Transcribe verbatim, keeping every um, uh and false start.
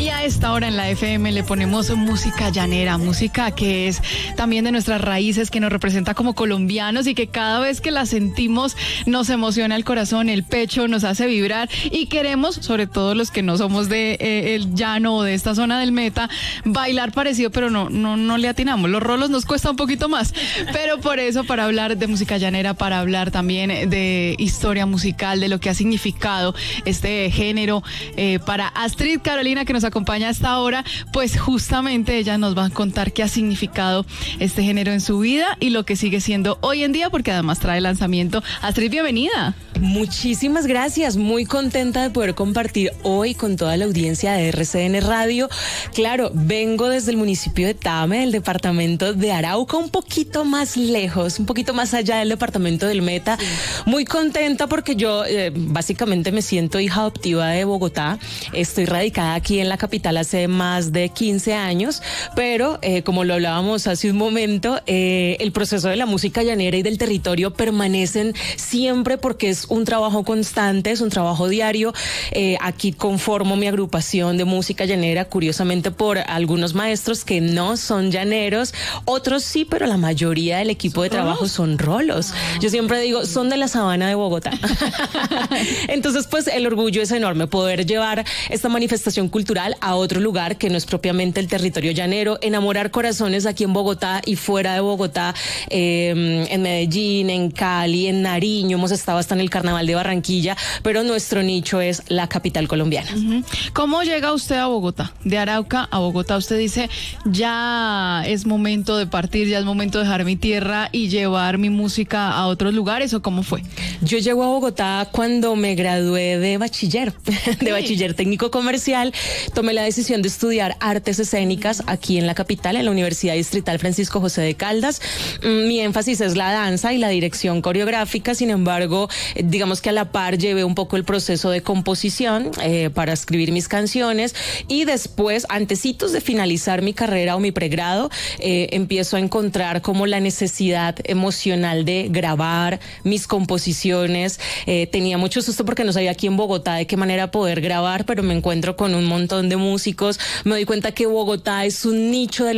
Y a esta hora en la F M le ponemos música llanera, música que es también de nuestras raíces, que nos representa como colombianos y que cada vez que la sentimos nos emociona el corazón, el pecho, nos hace vibrar y queremos, sobre todo los que no somos de eh, el llano o de esta zona del Meta, bailar parecido, pero no, no, no le atinamos. Los rolos nos cuesta un poquito más, pero por eso, para hablar de música llanera, para hablar también de historia musical, de lo que ha significado este género, eh, para Astrid Carolina, que nos acompaña hasta ahora, pues justamente ella nos va a contar qué ha significado este género en su vida y lo que sigue siendo hoy en día, porque además trae lanzamiento. Astrid, bienvenida. Muchísimas gracias, muy contenta de poder compartir hoy con toda la audiencia de R C N Radio. Claro, vengo desde el municipio de Tame, del departamento de Arauca, un poquito más lejos, un poquito más allá del departamento del Meta. Sí. Muy contenta porque yo eh, básicamente me siento hija adoptiva de Bogotá. Estoy radicada aquí en la capital hace más de quince años, pero eh, como lo hablábamos hace un momento, eh, el proceso de la música llanera y del territorio permanecen siempre porque es un trabajo constante, es un trabajo diario. Eh, aquí conformo mi agrupación de música llanera, curiosamente por algunos maestros que no son llaneros, otros sí, pero la mayoría del equipo de trabajo son rolos. Yo siempre digo, son de la sabana de Bogotá. Entonces, pues el orgullo es enorme poder llevar esta manifestación cultural a otro lugar que no es propiamente el territorio llanero, enamorar corazones aquí en Bogotá y fuera de Bogotá, eh, en Medellín, en Cali, en Nariño, hemos estado hasta en el Carnaval de Barranquilla, pero nuestro nicho es la capital colombiana. Uh-huh. ¿Cómo llega usted a Bogotá? De Arauca a Bogotá, usted dice, ya es momento de partir, ya es momento de dejar mi tierra y llevar mi música a otros lugares, ¿o cómo fue? Yo llego a Bogotá cuando me gradué de bachiller, de sí. bachiller técnico comercial. Tomé la decisión de estudiar artes escénicas aquí en la capital, en la Universidad Distrital Francisco José de Caldas. Mi énfasis es la danza y la dirección coreográfica, sin embargo, digamos que a la par llevé un poco el proceso de composición eh, para escribir mis canciones y después, antecitos de finalizar mi carrera o mi pregrado, eh, empiezo a encontrar como la necesidad emocional de grabar mis composiciones. Eh, tenía mucho susto porque no sabía aquí en Bogotá de qué manera poder grabar, pero me encuentro con un montón de músicos. Me doy cuenta que Bogotá es un nicho de